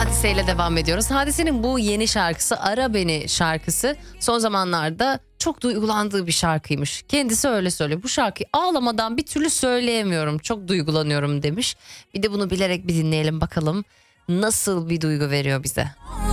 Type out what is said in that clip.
Hadise ile devam ediyoruz. Hadise'nin bu yeni şarkısı Ara Beni şarkısı son zamanlarda çok duygulandığı bir şarkıymış. Kendisi öyle söylüyor. Bu şarkıyı ağlamadan bir türlü söyleyemiyorum. Çok duygulanıyorum demiş. Bir de bunu bilerek bir dinleyelim bakalım nasıl bir duygu veriyor bize.